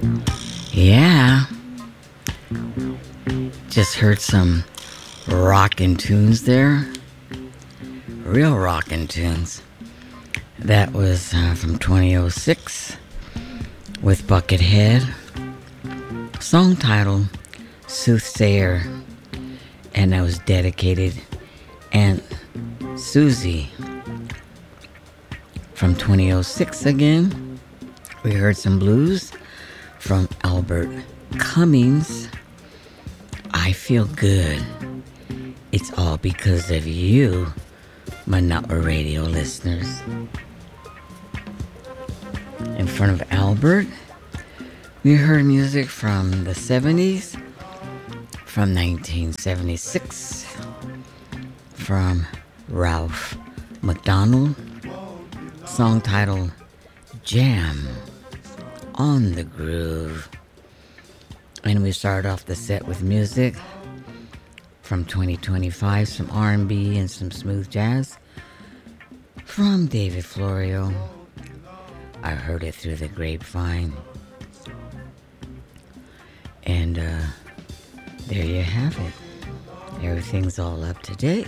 Yeah, just heard some rockin' tunes there. Real rockin' tunes. That was from 2006 with Buckethead. Song titled Soothsayer. And that was dedicated Aunt Susie. From 2006 again, we heard some blues from Albert Cummings. I feel good. It's all because of you, Manapa Radio listeners. In front of Albert, we heard music from the 70s, from 1976, from Ralph McDonald, song titled Jam on the Groove. And we started off the set with music from 2025, some R&B and some smooth jazz from David Florio. I heard it through the grapevine. And there you have it. Everything's all up to date.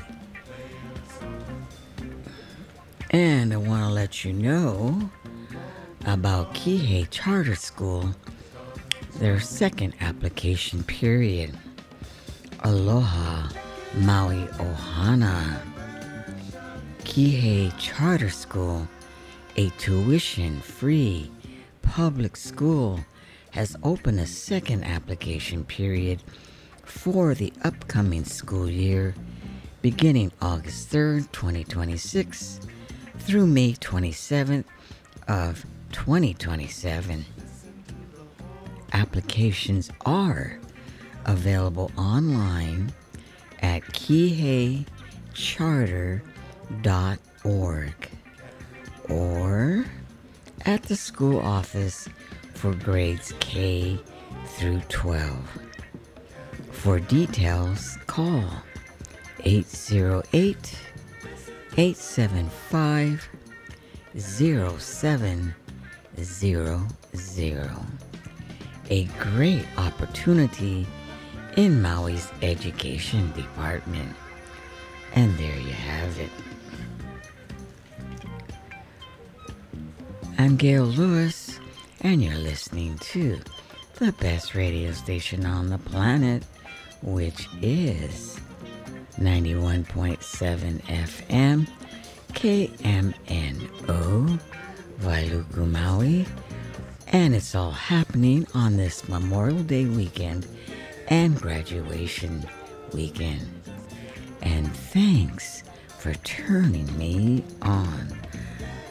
And I want to let you know about Kihei Charter School, their second application period. Aloha Maui Ohana. Kihei Charter School, a tuition-free public school, has opened a second application period for the upcoming school year, beginning August 3rd, 2026, through May 27th of 2027. Applications are available online at kiheicharter.org or at the school office for grades K through 12. For details, call 808-875-0700. A great opportunity in Maui's education department. And there you have it. I'm Gail Lewis, and you're listening to the best radio station on the planet, which is 91.7 FM, KMNO, Wailuku, Maui. And it's all happening on this Memorial Day weekend and graduation weekend. And thanks for turning me on.